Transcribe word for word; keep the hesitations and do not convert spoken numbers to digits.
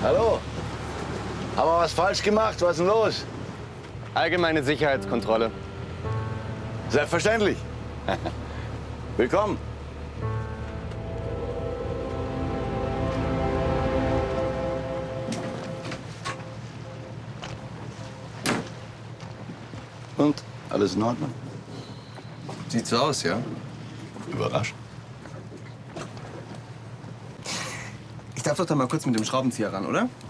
Hallo? Haben wir was falsch gemacht? Was ist denn los? Allgemeine Sicherheitskontrolle. Selbstverständlich. Willkommen. Und? Alles in Ordnung? Sieht so aus, ja? Überrascht. Ich darf doch da mal kurz mit dem Schraubenzieher ran, oder?